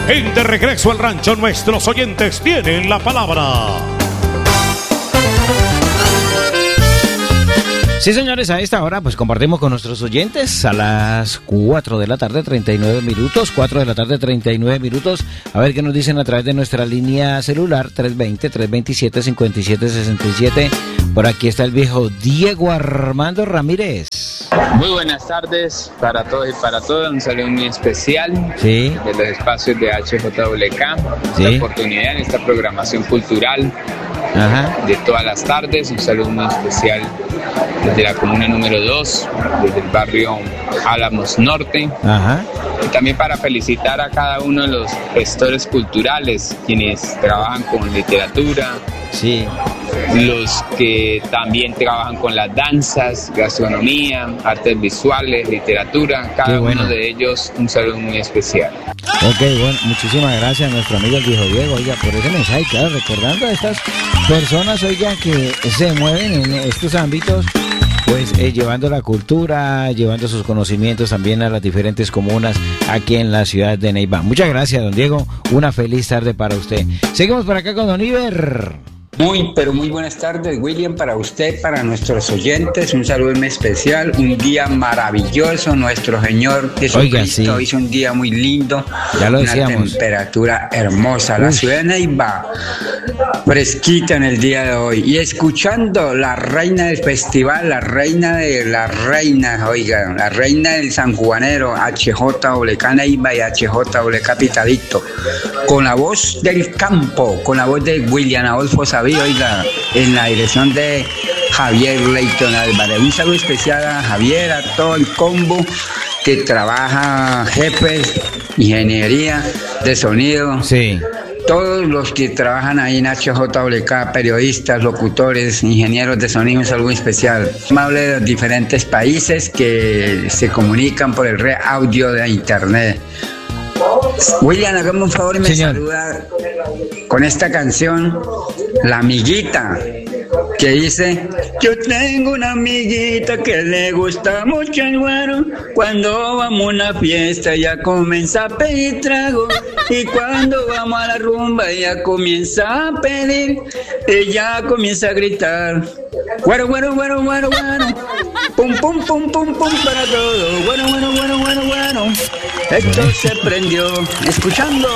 En De Regreso al Rancho, nuestros oyentes tienen la palabra. Sí, señores, a esta hora pues compartimos con nuestros oyentes a las 4 de la tarde, 39 minutos, 4 de la tarde, 39 minutos. A ver qué nos dicen a través de nuestra línea celular, 320-327-5767. Por aquí está el viejo Diego Armando Ramírez. Muy buenas tardes para todos y para todas. Un saludo muy especial de los espacios de HJWK. Sí. La oportunidad en esta programación cultural de todas las tardes. Un saludo muy especial desde la comuna número 2, desde el barrio Álamos Norte. Y también para felicitar a cada uno de los gestores culturales, quienes trabajan con literatura, los que también trabajan con las danzas, gastronomía, artes visuales, literatura, cada uno de ellos un saludo muy especial. Ok, bueno, muchísimas gracias a nuestro amigo el viejo Diego, oiga, por ese mensaje, claro, recordando a estas personas, oiga, que se mueven en estos ámbitos, pues llevando la cultura, llevando sus conocimientos también a las diferentes comunas aquí en la ciudad de Neiva. Muchas gracias, don Diego, una feliz tarde para usted. Seguimos por acá con don Iber. Pero muy buenas tardes, William, para usted, para nuestros oyentes, un saludo muy especial, un día maravilloso, nuestro Señor Jesucristo hizo un día muy lindo, ya lo una decíamos. Temperatura hermosa, la ciudad de Neiva, fresquita en el día de hoy, y escuchando la reina del festival, la reina de las reinas, oiga, la reina del sanjuanero, HJWK Neiva y HJWK Capitalito, con la voz del campo, con la voz de William Adolfo Sabí, oiga, en la dirección de Javier Leighton Álvarez. Un saludo especial a Javier, a todo el combo que trabaja, jefes, ingeniería de sonido. Todos los que trabajan ahí en HJWK, periodistas, locutores, ingenieros de sonido, un saludo especial. Amable de los diferentes países que se comunican por el red audio de internet. William, hágame un favor y me saluda con esta canción, La Amiguita, que dice: yo tengo una amiguita que le gusta mucho el güero, cuando vamos a una fiesta ella comienza a pedir trago, y cuando vamos a la rumba ella comienza a pedir, ella comienza a gritar: güero, güero, güero, güero, güero, pum, pum, pum, pum, pum para todo, güero, güero, güero, güero, güero. Esto se prendió escuchando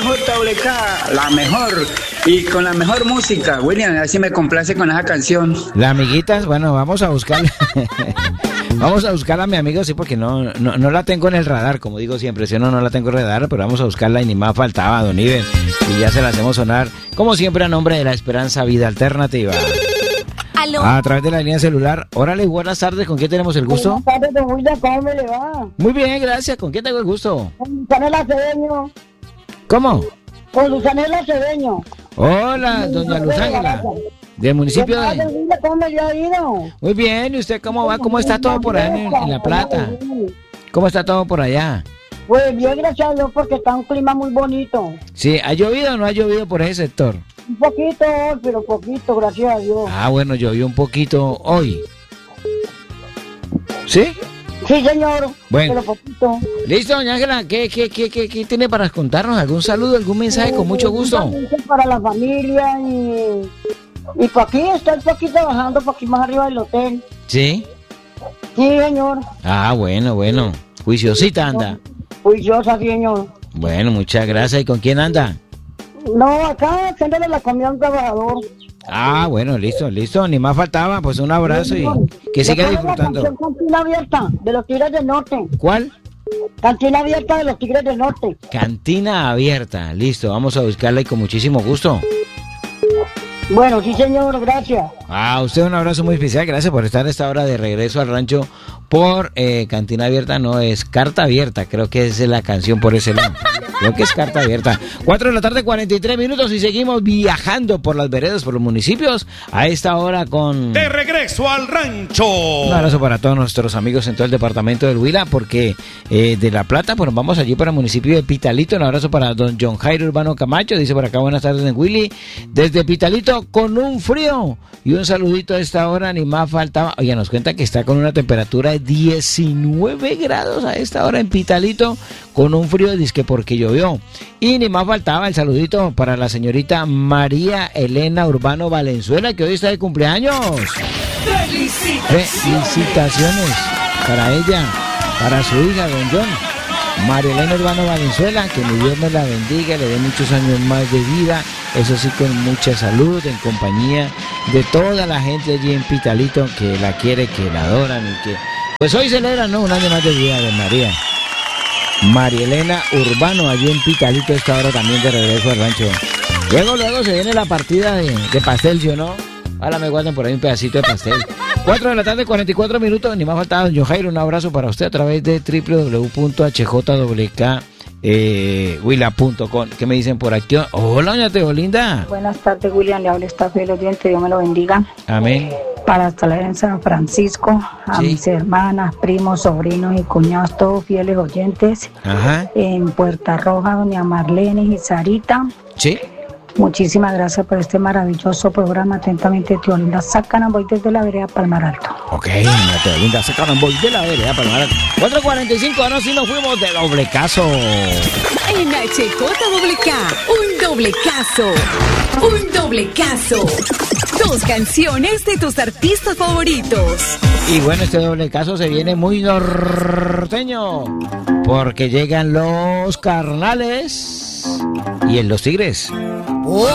HJWK, la mejor y con la mejor música. William, así me complace con esa canción. La amiguita, bueno, vamos a buscarla. Vamos a buscarla, mi amigo, sí, porque no la tengo en el radar, como digo siempre, si no la tengo en el radar, pero vamos a buscarla y ni más faltaba, don Iber, y ya se la hacemos sonar, como siempre, a nombre de la Esperanza Vida Alternativa. ¿Aló? A través de la línea celular. Órale, buenas tardes, ¿con quién tenemos el gusto? Buenas tardes, don William, ¿cómo me le va? Muy bien, gracias, ¿con quién tengo el gusto? Con Luzanela Cedeño. ¿Cómo? Con Luzanela Cedeño. Hola, doña Luzánela, del municipio de... ¿Cómo me ha ido? Muy bien, ¿y usted cómo va? ¿Cómo está todo por allá en La Plata? ¿Cómo está todo por allá? Pues bien, gracias a Dios, porque está un clima muy bonito. Sí, ¿ha llovido o no ha llovido por ese sector? Un poquito, pero poquito, gracias a Dios. Ah, bueno, llovió un poquito hoy. ¿Sí? Sí, señor. Bueno. Pero poquito. Listo, doña Ángela, ¿qué tiene para contarnos? ¿Algún saludo, algún mensaje? Con mucho gusto. Para la familia y pues aquí estoy trabajando, por aquí más arriba del hotel. ¿Sí? Sí, señor. Ah, bueno. Juiciosita anda. Juiciosa, señor. Bueno, muchas gracias. ¿Y con quién anda? No, acá haciéndole la comida a un trabajador. Ah, bueno, listo. Ni más faltaba. Pues un abrazo y que siga disfrutando. Cantina abierta de los Tigres del Norte. ¿Cuál? Cantina abierta de los Tigres del Norte. Cantina abierta. Listo, vamos a buscarla y con muchísimo gusto. Bueno, sí, señor, gracias. A usted un abrazo muy especial. Gracias por estar a esta hora de regreso al rancho por Cantina Abierta. No, es Carta Abierta. Creo que es la canción por ese lado. Creo que es Carta Abierta. 4 de la tarde, 43 minutos y seguimos viajando por las veredas, por los municipios. A esta hora con... De regreso al rancho. Un abrazo para todos nuestros amigos en todo el departamento del Huila, porque de La Plata, pues vamos allí para el municipio de Pitalito. Un abrazo para don John Jairo Urbano Camacho. Dice por acá, buenas tardes en Willy. Desde Pitalito con un frío. Y un saludito a esta hora, ni más faltaba. Oye, nos cuenta que está con una temperatura de 19 grados a esta hora en Pitalito, con un frío, dice que porque llovió llovió. Y ni más faltaba el saludito para la señorita María Elena Urbano Valenzuela, que hoy está de cumpleaños. Felicitaciones para ella, para su hija, don John. María Elena Urbano Valenzuela, que mi Dios me la bendiga, le dé muchos años más de vida, eso sí, con mucha salud, en compañía de toda la gente allí en Pitalito que la quiere, que la adoran y que pues hoy celebran, ¿no?, un año más de vida de María Elena Urbano allí en Pitalito, esta hora también de regreso al rancho. Luego se viene la partida de pastel, ¿sí o no? Ahora me guardan por ahí un pedacito de pastel. 4 de la tarde, 44 minutos, ni más faltaba, don Jairo, un abrazo para usted a través de www.hjwk.com. ¿Qué me dicen por aquí? Hola, doña Teolinda. Buenas tardes, William, le habla esta fiel oyente, Dios me lo bendiga. Amén. Para estar en San Francisco, a mis hermanas, primos, sobrinos y cuñados, todos fieles oyentes. Ajá. En Puerta Roja, doña Marlene y Sarita. Sí. Muchísimas gracias por este maravilloso programa. Atentamente, Teolinda Sacanamboy desde la vereda Palmar Alto. Ok, doña Teolinda Sacanamboy de la vereda Palmar Alto. 4:45, ahora sí nos fuimos de doble caso. En HJWK, un doble caso. Un doble caso. 2 canciones de tus artistas favoritos. Y bueno, este doble caso se viene muy norteño, porque llegan los Carnales y en los Tigres.